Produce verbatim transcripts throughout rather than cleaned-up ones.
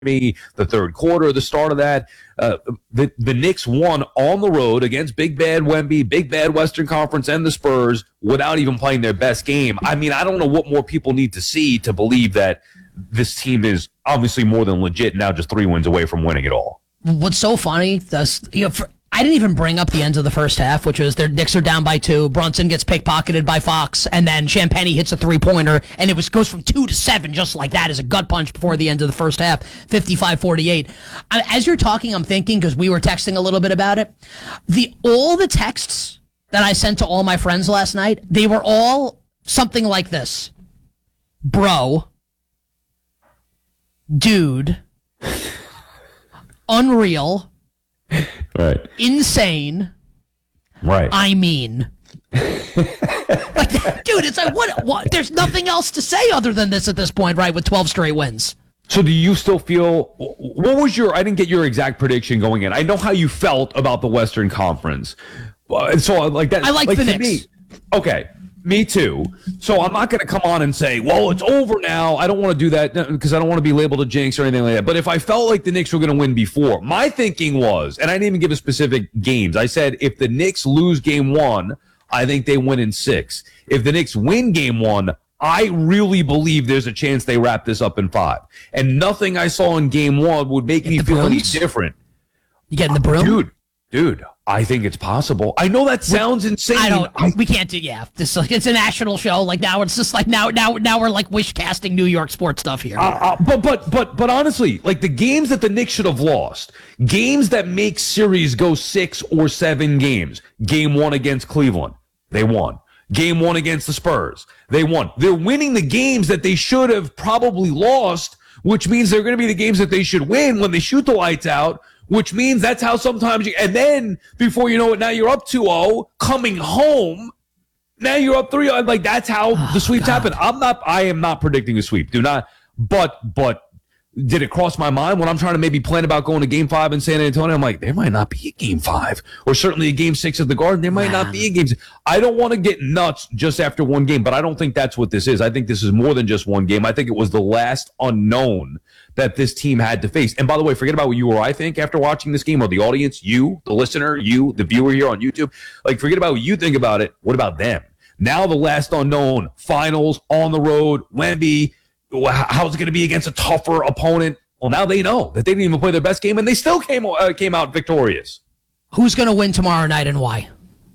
me the third quarter, the start of that. Uh, the, the Knicks won on the road against Big Bad Wemby, Big Bad Western Conference, and the Spurs without even playing their best game. I mean, I don't know what more people need to see to believe that this team is obviously more than legit, now just three wins away from winning it all. What's so funny, this, you know, for, I didn't even bring up the end of the first half, which was their Knicks are down by two. Brunson gets pickpocketed by Fox, and then Champagnie hits a three-pointer, and it was goes from two to seven just like that as a gut punch before the end of the first half, fifty-five forty-eight. As you're talking, I'm thinking, because we were texting a little bit about it, the all the texts that I sent to all my friends last night, they were all something like this. Bro. Dude. Unreal. Right. Insane. Right. I mean. Like, dude, it's like, what, what? There's nothing else to say other than this at this point, right, with twelve straight wins. So do you still feel, what was your, I didn't get your exact prediction going in. I know how you felt about the Western Conference. Uh, so like that. I like, like the Knicks. Me, okay. Me too. So I'm not going to come on and say, well, it's over now. I don't want to do that because I don't want to be labeled a jinx or anything like that. But if I felt like the Knicks were going to win before, my thinking was, and I didn't even give a specific games. I said, if the Knicks lose game one, I think they win in six. If the Knicks win game one, I really believe there's a chance they wrap this up in five. And nothing I saw in game one would make me feel any different. You getting the broom? Dude, dude. I think it's possible. I know that sounds insane. I don't. I, we can't do. Yeah, this like it's a national show. Like now, it's just like now, now, now we're like wish casting New York sports stuff here. Uh, uh, but but but but honestly, like the games that the Knicks should have lost, games that make series go six or seven games. Game one against Cleveland, they won. Game one against the Spurs, they won. They're winning the games that they should have probably lost, which means they're going to be the games that they should win when they shoot the lights out. Which means that's how sometimes you, and then before you know it, now you're up two oh, coming home. Now you're up three oh. Like that's how oh, the sweeps God. happen. I'm not, I am not predicting a sweep. Do not, but, but did it cross my mind when I'm trying to maybe plan about going to game five in San Antonio? I'm like, there might not be a game five or certainly a game six at the Garden. There might Man. not be a game six. I don't want to get nuts just after one game, but I don't think that's what this is. I think this is more than just one game. I think it was the last unknown that this team had to face. And by the way, forget about what you or I think after watching this game, or the audience, you, the listener, you, the viewer here on YouTube. Like, forget about what you think about it. What about them? Now the last unknown, finals, on the road, Wemby. How's it going to be against a tougher opponent? Well, now they know that they didn't even play their best game, and they still came uh, came out victorious. Who's going to win tomorrow night and why?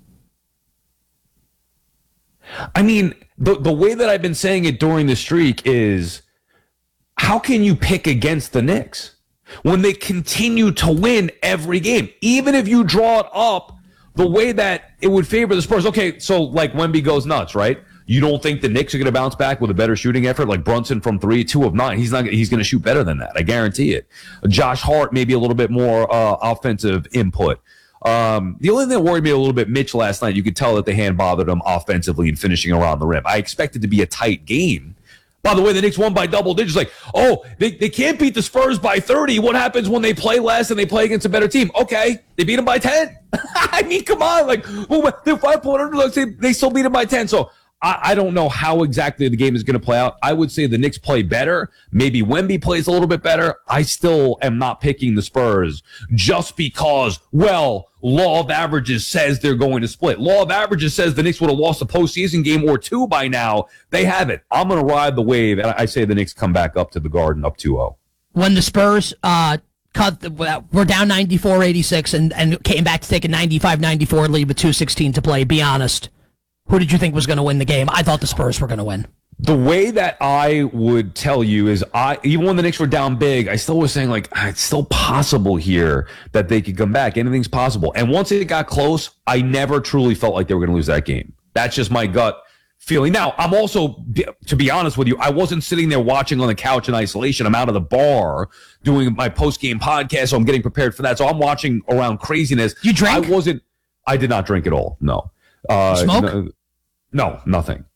I mean, the the way that I've been saying it during the streak is, how can you pick against the Knicks when they continue to win every game? Even if you draw it up the way that it would favor the Spurs. Okay, so like Wemby goes nuts, right? You don't think the Knicks are going to bounce back with a better shooting effort? Like Brunson from three, two of nine. He's not. He's going to shoot better than that. I guarantee it. Josh Hart, maybe a little bit more uh, offensive input. Um, the only thing that worried me a little bit, Mitch, last night, you could tell that the hand bothered him offensively and finishing around the rim. I expected to be a tight game. By the way, the Knicks won by double digits. Like, oh, they, they can't beat the Spurs by thirty. What happens when they play less and they play against a better team? Okay, they beat them by ten. I mean, come on. Like, well, they're five-point underdogs. They, they still beat them by ten. So I, I don't know how exactly the game is going to play out. I would say the Knicks play better. Maybe Wemby plays a little bit better. I still am not picking the Spurs just because, well, law of averages says they're going to split. Law of averages says the Knicks would have lost a postseason game or two by now. They haven't. I'm going to ride the wave, and I say the Knicks come back up to the Garden up two oh. When the Spurs uh, cut, the, we're down ninety-four eighty-six and, and came back to take a ninety-five ninety-four lead with two sixteen to play, be honest. Who did you think was going to win the game? I thought the Spurs were going to win. The way that I would tell you is, I even when the Knicks were down big, I still was saying, like, it's still possible here that they could come back. Anything's possible. And once it got close, I never truly felt like they were going to lose that game. That's just my gut feeling. Now, I'm also, to be honest with you, I wasn't sitting there watching on the couch in isolation. I'm out of the bar doing my post-game podcast, so I'm getting prepared for that. So I'm watching around craziness. You drank? I wasn't, I did not drink at all. No. Uh, Smoke? No, no, nothing.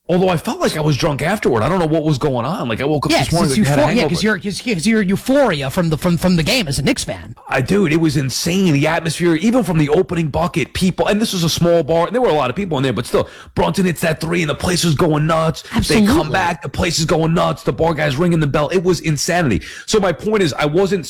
Although I felt like I was drunk afterward. I don't know what was going on. Like I woke up Yeah, this morning. because Like, I had a euphoria. Yeah, hangover. because you're because you're euphoria from the from from the game as a Knicks fan. I dude, it was insane. The atmosphere, even from the opening bucket, people, and this was a small bar, and there were a lot of people in there, but still, Brunson hits that three, and the place was going nuts. Absolutely. They come back, the place is going nuts. The bar guy's ringing the bell. It was insanity. So my point is, I wasn't